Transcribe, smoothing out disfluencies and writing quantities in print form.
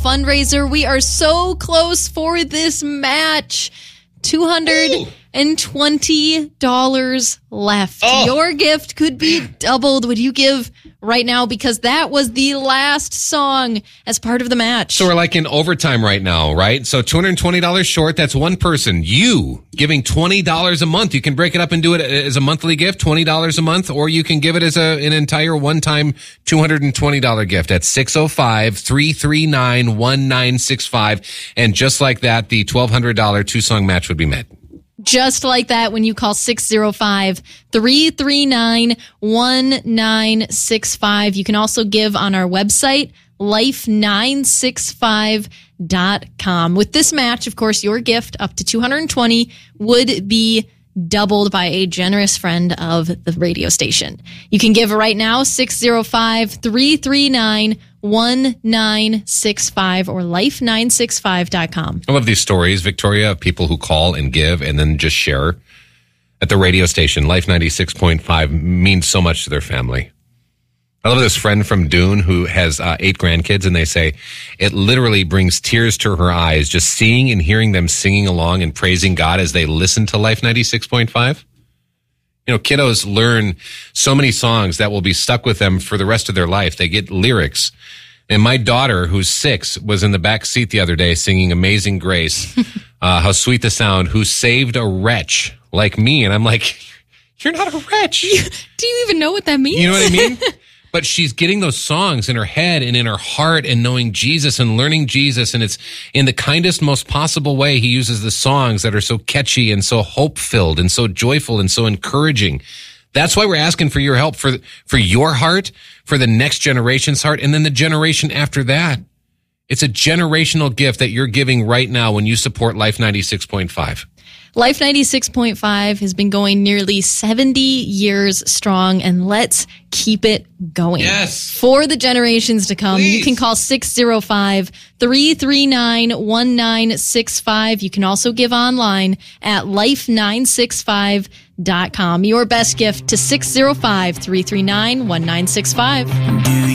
fundraiser. We are so close for this match. $220 left. Oh. Your gift could be doubled. Would you give right now? Because that was the last song as part of the match. So we're like in overtime right now, right? So $220 short. That's one person. You giving $20 a month. You can break it up and do it as a monthly gift, $20 a month, or you can give it as an entire one-time $220 gift at 605-339-1965. And just like that, the $1,200 two-song match would be met. Just like that, when you call 605-339-1965. You can also give on our website, life965.com. With this match, of course, your gift up to $220 would be doubled by a generous friend of the radio station. You can give right now, 605-339-1965 or life965.com. I love these stories, Victoria, of people who call and give and then just share at the radio station. Life 96.5 means so much to their family. I love this friend from Dune who has 8 grandkids, and they say it literally brings tears to her eyes just seeing and hearing them singing along and praising God as they listen to Life 96.5. You know, kiddos learn so many songs that will be stuck with them for the rest of their life. They get lyrics. And my daughter, who's 6, was in the back seat the other day singing Amazing Grace, How Sweet the Sound, who saved a wretch like me. And I'm like, you're not a wretch. Do you even know what that means? You know what I mean? But she's getting those songs in her head and in her heart and knowing Jesus and learning Jesus. And it's in the kindest, most possible way. He uses the songs that are so catchy and so hope-filled and so joyful and so encouraging. That's why we're asking for your help for your heart, for the next generation's heart, and then the generation after that. It's a generational gift that you're giving right now when you support Life 96.5. Life 96.5 has been going nearly 70 years strong, and let's keep it going. Yes. For the generations to come, Please. You can call 605-339-1965. You can also give online at life965.com. Your best gift to 605-339-1965.